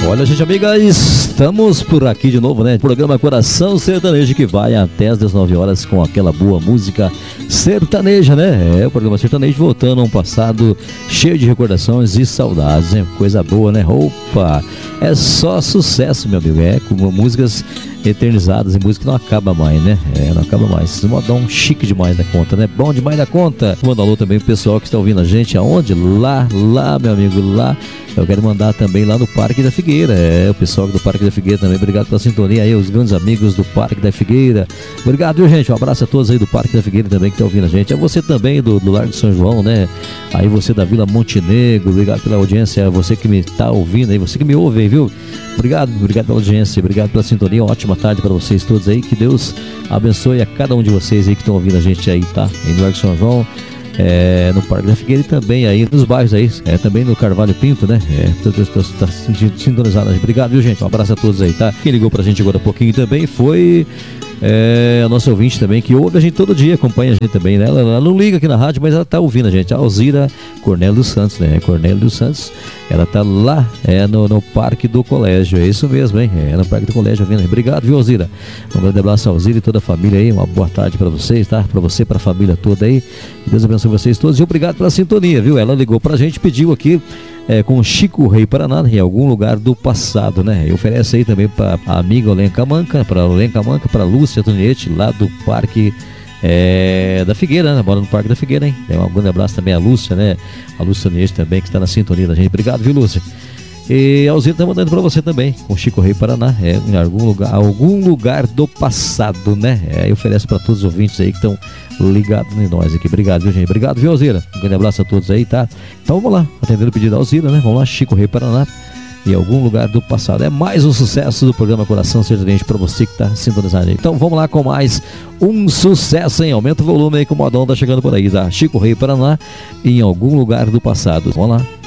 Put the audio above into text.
Olha, gente amiga, estamos por aqui de novo, né? Programa Coração Sertanejo, que vai até as 19 horas com aquela boa música sertaneja, né? O programa sertanejo voltando a um passado cheio de recordações e saudades, né? Coisa boa, né? Opa! É só sucesso, meu amigo. Com músicas eternizadas e música que não acaba mais, né? Não acaba mais. Esse modão chique demais da conta, né? Bom demais da conta. Manda alô também pro pessoal que está ouvindo a gente. Aonde? Lá, meu amigo, lá. Eu quero mandar também lá no Parque da Figueira. O pessoal do Parque da Figueira também. Obrigado pela sintonia aí, os grandes amigos do Parque da Figueira. Obrigado, viu, gente? Um abraço a todos aí do Parque da Figueira também que estão ouvindo a gente. É você também do Largo de São João, né? Aí você da Vila Montenegro. Obrigado pela audiência. É você que me está ouvindo aí, você que me ouve aí, viu? Obrigado pela audiência, obrigado pela sintonia. Ótima tarde para vocês todos aí. Que Deus abençoe a cada um de vocês aí que estão ouvindo a gente aí, tá? Aí no Largo de São João, no Parque da Figueira e também aí nos bairros aí, também no Carvalho Pinto, né? Tá sintonizado. Obrigado, viu, gente? Um abraço a todos aí, tá? Quem ligou pra gente agora há pouquinho também foi a nossa ouvinte também, que ouve a gente todo dia, acompanha a gente também, né? Ela não liga aqui na rádio, mas ela tá ouvindo a gente, a Alzira Cornélio dos Santos, né? Cornélio dos Santos, ela tá lá no Parque do Colégio, é isso mesmo, hein? No Parque do Colégio ouvindo. Obrigado, viu, Alzira? Um grande abraço a Alzira e toda a família aí, uma boa tarde pra vocês, tá? Pra você, pra família toda aí, Deus abençoe vocês todos e obrigado pela sintonia, viu? Ela ligou pra gente, pediu aqui com Chico Rei Paraná, em algum lugar do passado, né? E oferece aí também para a amiga Olenka Manca, para Lúcia Toniete, lá do Parque da Figueira, né? Mora no Parque da Figueira, hein? Um grande abraço também a Lúcia, né? A Lúcia Toniete também, que está na sintonia da gente. Obrigado, viu, Lúcia? E a Alzira tá mandando para você também, com Chico Rei Paraná, em algum lugar do passado, né? E oferece para todos os ouvintes aí que estão ligados em nós aqui. Obrigado, viu, gente? Obrigado, viu, Alzira? Um grande abraço a todos aí, tá? Então vamos lá, atendendo o pedido da Alzira, né? Vamos lá, Chico Rei Paraná, em algum lugar do passado. É mais um sucesso do programa Coração Sertanejo para você que tá sintonizado aí. Então vamos lá com mais um sucesso, hein? Aumenta o volume aí que o modão tá chegando por aí, tá? Chico Rei Paraná, em algum lugar do passado. Vamos lá.